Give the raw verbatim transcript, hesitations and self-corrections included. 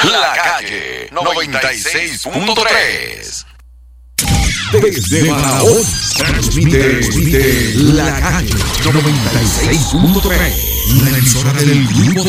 La Calle noventa y seis punto tres. Desde Barahona transmite, transmite La Calle noventa y seis punto tres, la emisora del Grupo